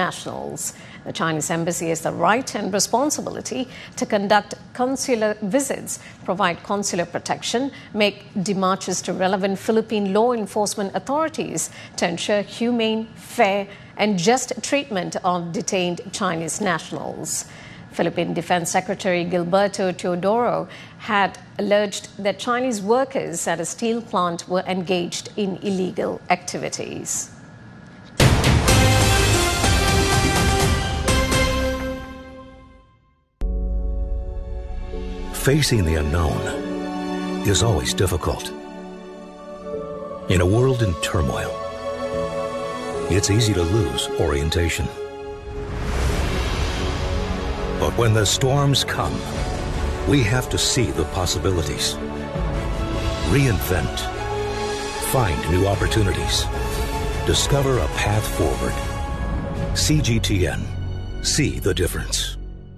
nationals. The Chinese embassy has the right and responsibility to conduct consular visits, provide consular protection, make demarches to relevant Philippine law enforcement authorities to ensure humane, fair, and just treatment of detained Chinese nationals. Philippine Defense Secretary Gilberto Teodoro had alleged that Chinese workers at a steel plant were engaged in illegal activities. Facing the unknown is always difficult. In a world in turmoil, it's easy to lose orientation. But when the storms come, we have to see the possibilities, reinvent, find new opportunities, discover a path forward. CGTN. See the difference.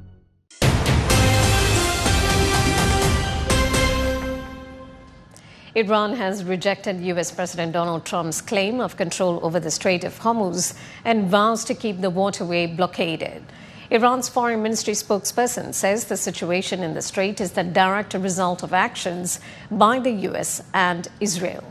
Iran has rejected U.S. President Donald Trump's claim of control over the Strait of Hormuz and vows to keep the waterway blockaded. Iran's foreign ministry spokesperson says the situation in the strait is the direct result of actions by the U.S. and Israel.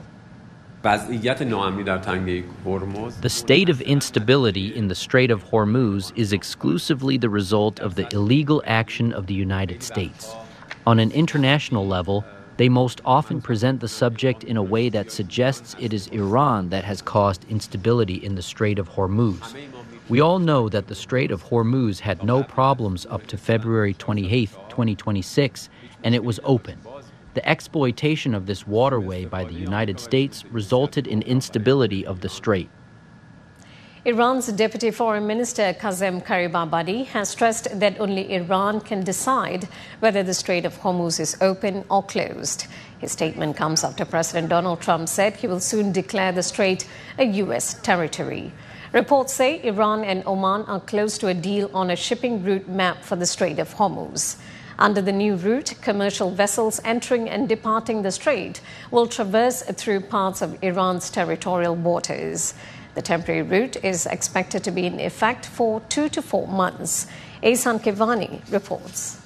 The state of instability in the Strait of Hormuz is exclusively the result of the illegal action of the United States. On an international level, they most often present the subject in a way that suggests it is Iran that has caused instability in the Strait of Hormuz. We all know that the Strait of Hormuz had no problems up to February 28, 2026, and it was open. The exploitation of this waterway by the United States resulted in instability of the strait. Iran's Deputy Foreign Minister Kazem Karibabadi has stressed that only Iran can decide whether the Strait of Hormuz is open or closed. His statement comes after President Donald Trump said he will soon declare the strait a U.S. territory. Reports say Iran and Oman are close to a deal on a shipping route map for the Strait of Hormuz. Under the new route, commercial vessels entering and departing the strait will traverse through parts of Iran's territorial waters. The temporary route is expected to be in effect for 2 to 4 months. Ehsan Kivani reports.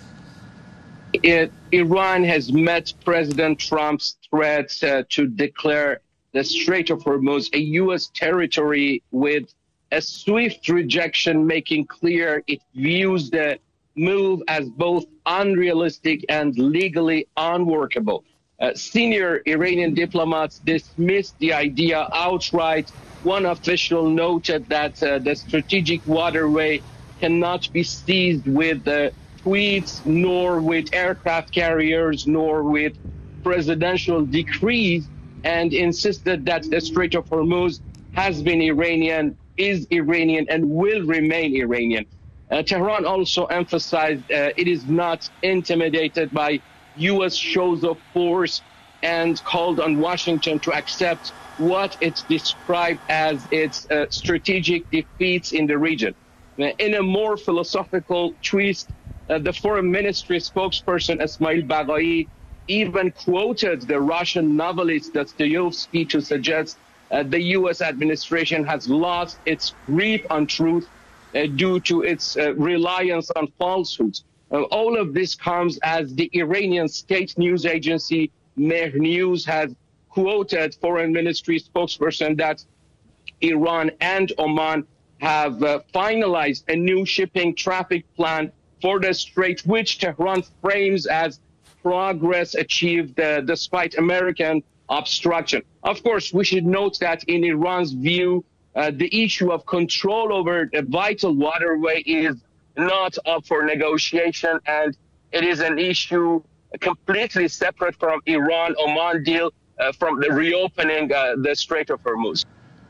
Iran has met President Trump's threats to declare the Strait of Hormuz a U.S. territory with a swift rejection, making clear it views the move as both unrealistic and legally unworkable. Senior Iranian diplomats dismissed the idea outright. One official noted that the strategic waterway cannot be seized with tweets, nor with aircraft carriers, nor with presidential decrees, and insisted that the Strait of Hormuz has been Iranian, is Iranian, and will remain Iranian. Tehran also emphasized it is not intimidated by U.S. shows of force and called on Washington to accept what it described as its strategic defeats in the region. In a more philosophical twist, the foreign ministry spokesperson Esmail Baghai even quoted the Russian novelist Dostoevsky to suggest the U.S. administration has lost its grip on truth due to its reliance on falsehoods. All of this comes as the Iranian state news agency Mehr News has quoted foreign ministry spokesperson that Iran and Oman have finalized a new shipping traffic plan for the strait, which Tehran frames as progress achieved despite American obstruction. Of course, we should note that in Iran's view, the issue of control over the vital waterway is not up for negotiation, and it is an issue completely separate from Iran-Oman deal from the reopening the Strait of Hormuz.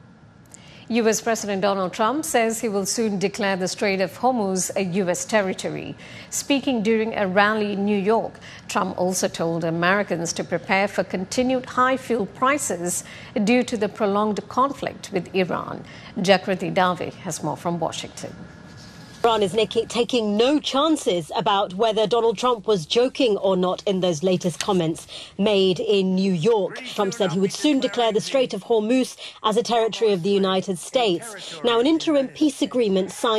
U.S. President Donald Trump says he will soon declare the Strait of Hormuz a U.S. territory. Speaking during a rally in New York, Trump also told Americans to prepare for continued high fuel prices due to the prolonged conflict with Iran. Jakriti Dave has more from Washington. Iran is taking no chances about whether Donald Trump was joking or not in those latest comments made in New York. Trump said he would soon declare the Strait of Hormuz as a territory of the United States. Now, an interim peace agreement signed